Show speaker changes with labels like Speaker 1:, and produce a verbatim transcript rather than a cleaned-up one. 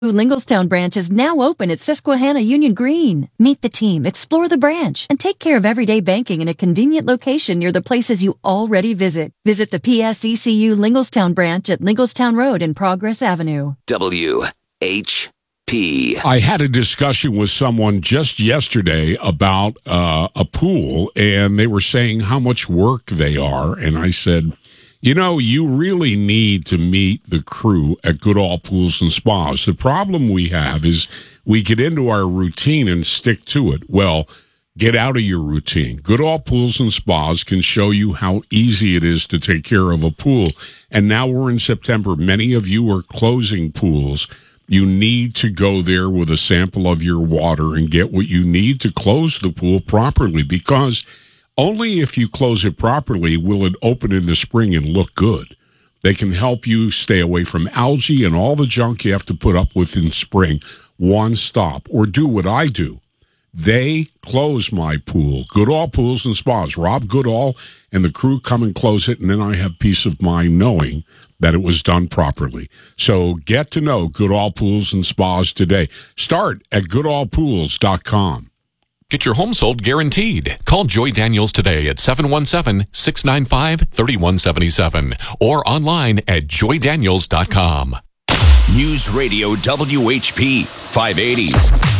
Speaker 1: Lingelstown branch is now open at Susquehanna Union Green. Meet the team, explore the branch, and take care of everyday banking in a convenient location near the places you already visit. Visit the P S E C U Lingelstown branch at Lingelstown Road and Progress Avenue.
Speaker 2: W H P.
Speaker 3: I had a discussion with someone just yesterday about uh, a pool, and they were saying how much work they are, and I said, you know, you really need to meet the crew at Goodall Pools and Spas. The problem we have is we get into our routine and stick to it. Well, get out of your routine. Goodall Pools and Spas can show you how easy it is to take care of a pool. And now we're in September. Many of you are closing pools. You need to go there with a sample of your water and get what you need to close the pool properly, because only if you close it properly will it open in the spring and look good. They can help you stay away from algae and all the junk you have to put up with in spring. One stop. Or do what I do. They close my pool. Goodall Pools and Spas. Rob Goodall and the crew come and close it, and then I have peace of mind knowing that it was done properly. So get to know Goodall Pools and Spas today. Start at goodall pools dot com.
Speaker 4: Get your home sold guaranteed. Call Joy Daniels today at seven one seven, six nine five, three one seven seven or online at joy daniels dot com.
Speaker 2: News Radio W H P five eighty.